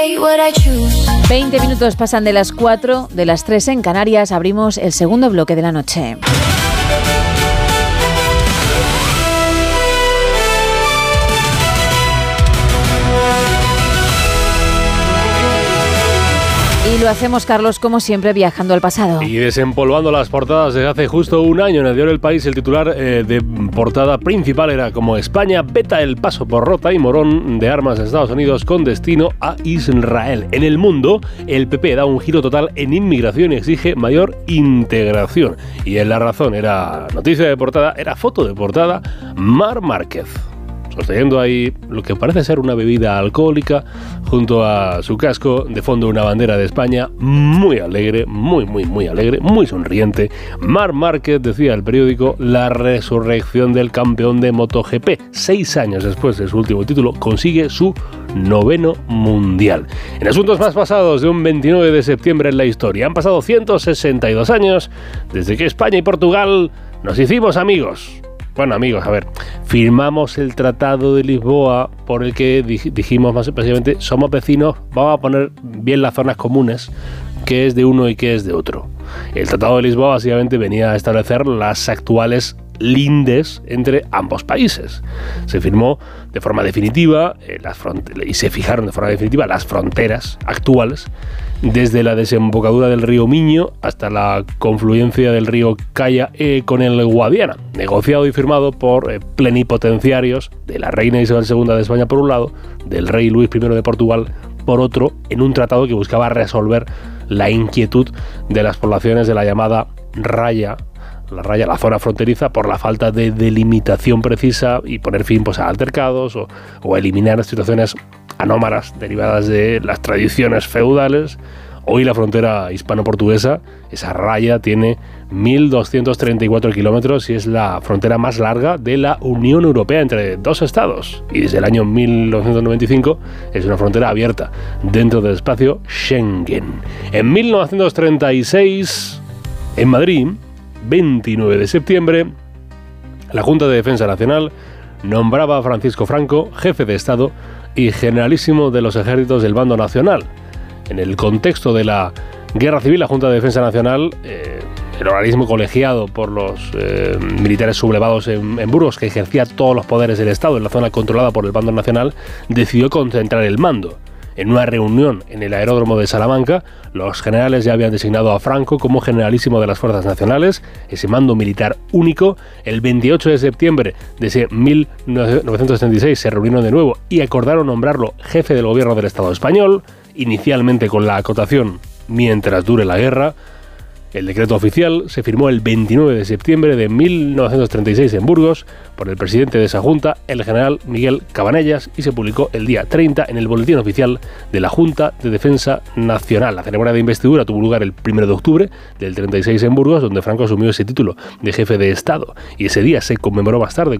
20 minutos pasan de las 4, de las 3 en Canarias. Abrimos el segundo bloque de la noche. Y lo hacemos, Carlos, como siempre, viajando al pasado. Y desempolvando las portadas desde hace justo un año. En el diario El País, el titular de portada principal era como España veta el paso por Rota y Morón de armas a Estados Unidos con destino a Israel. En El Mundo, el PP da un giro total en inmigración y exige mayor integración. Y en La Razón era noticia de portada, era foto de portada, Mar Márquez, sosteniendo ahí lo que parece ser una bebida alcohólica junto a su casco, de fondo una bandera de España, muy alegre, muy alegre, muy sonriente. Mar Márquez, decía el periódico, la resurrección del campeón de MotoGP. 6 años después de su último título, consigue su 9º mundial. En asuntos más pasados de un 29 de septiembre en la historia, han pasado 162 años desde que España y Portugal nos hicimos amigos. Bueno, amigos, a ver, firmamos el Tratado de Lisboa por el que dijimos más precisamente, somos vecinos, vamos a poner bien las zonas comunes, qué es de uno y qué es de otro. El Tratado de Lisboa básicamente venía a establecer las actuales lindes entre ambos países. Se firmó de forma definitiva y se fijaron de forma definitiva las fronteras actuales desde la desembocadura del río Miño hasta la confluencia del río Caya con el Guadiana, negociado y firmado por plenipotenciarios de la reina Isabel II de España por un lado, del rey Luis I de Portugal por otro, en un tratado que buscaba resolver la inquietud de las poblaciones de la llamada raya, la zona fronteriza, por la falta de delimitación precisa y poner fin a altercados o eliminar situaciones anómalas derivadas de las tradiciones feudales. Hoy la frontera hispano-portuguesa, esa raya, tiene 1.234 kilómetros y es la frontera más larga de la Unión Europea entre dos estados. Y desde el año 1995 es una frontera abierta dentro del espacio Schengen. En 1936, en Madrid, 29 de septiembre, la Junta de Defensa Nacional nombraba a Francisco Franco jefe de Estado y generalísimo de los ejércitos del bando nacional. En el contexto de la Guerra Civil, la Junta de Defensa Nacional, el organismo colegiado por los militares sublevados en Burgos, que ejercía todos los poderes del Estado en la zona controlada por el bando nacional, decidió concentrar el mando. En una reunión en el aeródromo de Salamanca, los generales ya habían designado a Franco como generalísimo de las Fuerzas Nacionales, ese mando militar único. El 28 de septiembre de ese 1976 se reunieron de nuevo y acordaron nombrarlo jefe del gobierno del Estado español, inicialmente con la acotación mientras dure la guerra. El decreto oficial se firmó el 29 de septiembre de 1936 en Burgos por el presidente de esa junta, el general Miguel Cabanellas, y se publicó el día 30 en el Boletín Oficial de la Junta de Defensa Nacional. La ceremonia de investidura tuvo lugar el 1 de octubre del 36 en Burgos, donde Franco asumió ese título de jefe de Estado. Y ese día se conmemoró más tarde